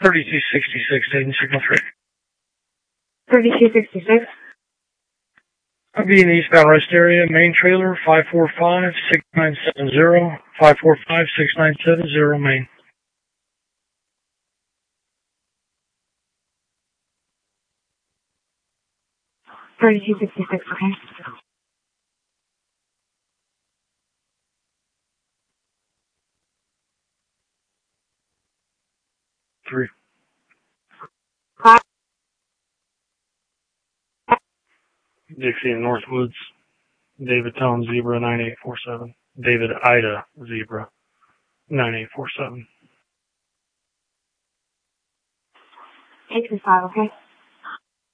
3266, Dayton Signal 3. 3266. I'll be in the eastbound rest area, main trailer, 545-6970, 545-6970, main. 3266, okay. 3. 5. Dixie and Northwoods, David Tom Zebra 9847, David Ida Zebra 9847. 835, okay.